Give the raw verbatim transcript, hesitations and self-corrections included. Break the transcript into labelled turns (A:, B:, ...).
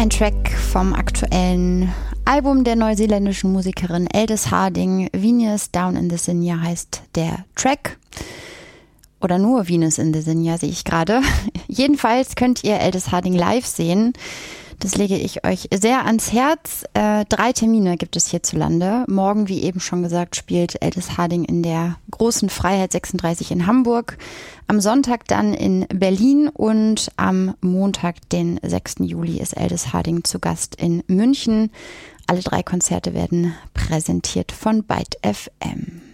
A: Ein Track vom aktuellen Album der neuseeländischen Musikerin Aldous Harding. Venus Down in the Sinja heißt der Track. Oder nur Venus in the Sinja sehe ich gerade. Jedenfalls könnt ihr Aldous Harding live sehen. Das lege ich euch sehr ans Herz. Äh, drei Termine gibt es hierzulande. Morgen, wie eben schon gesagt, spielt Aldous Harding in der Großen Freiheit sechsunddreißig in Hamburg. Am Sonntag dann in Berlin und am Montag, den sechsten Juli, ist Aldous Harding zu Gast in München. Alle drei Konzerte werden präsentiert von Byte F M.